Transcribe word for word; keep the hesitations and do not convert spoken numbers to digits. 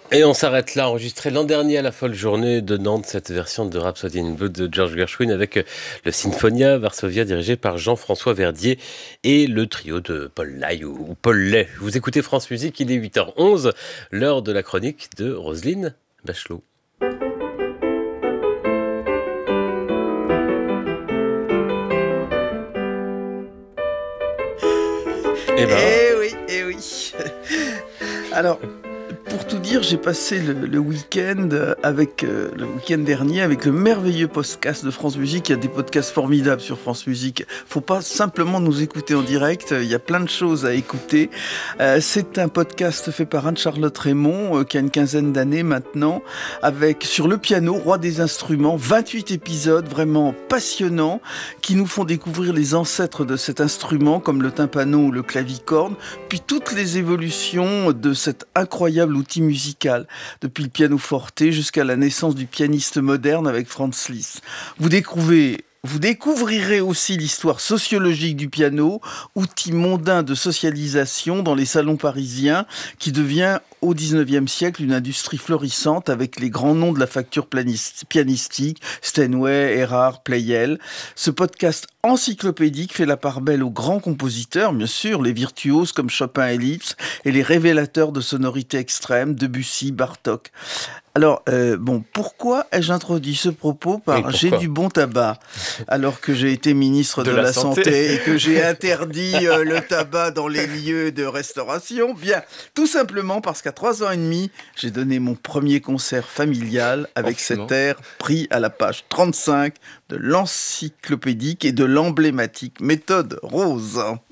Et on s'arrête là, enregistré l'an dernier à la folle journée de Nantes, cette version de Rhapsody in Blue de George Gershwin avec euh, le Sinfonia Varsovia dirigé par Jean-François Verdier et le trio de Paul Lay ou, ou Paul Lay. Vous écoutez France Musique, il est huit heures onze, l'heure de la chronique de Roselyne Bachelot. Eh ben, Eh oui, eh oui. Alors, pour tout dire, j'ai passé le, le week-end avec euh, le week-end dernier avec le merveilleux podcast de France Musique. Il y a des podcasts formidables sur France Musique. Faut pas simplement nous écouter en direct. Il y a plein de choses à écouter. Euh, c'est un podcast fait par Anne-Charlotte Raymond, euh, qui a une quinzaine d'années maintenant, avec sur le piano, roi des instruments, vingt-huit épisodes vraiment passionnants qui nous font découvrir les ancêtres de cet instrument, comme le tympano ou le clavicorde, puis toutes les évolutions de cet incroyable outil musical, depuis le pianoforte jusqu'à la naissance du pianiste moderne avec Franz Liszt. Vous découvrez Vous découvrirez aussi l'histoire sociologique du piano, outil mondain de socialisation dans les salons parisiens, qui devient au dix-neuvième siècle une industrie florissante avec les grands noms de la facture planiste- pianistique, Steinway, Erard, Pleyel. Ce podcast encyclopédique fait la part belle aux grands compositeurs, bien sûr, les virtuoses comme Chopin et Liszt, et les révélateurs de sonorités extrêmes, Debussy, Bartók. Alors, euh, bon, pourquoi ai-je introduit ce propos par oui, j'ai pourquoi du bon tabac, alors que j'ai été ministre de, De la, la santé. santé. et que j'ai interdit euh, le tabac dans les lieux de restauration? Bien, tout simplement parce qu'à trois ans et demi, j'ai donné mon premier concert familial avec cet air pris à la page trente-cinq de l'encyclopédique et de l'emblématique méthode Rose.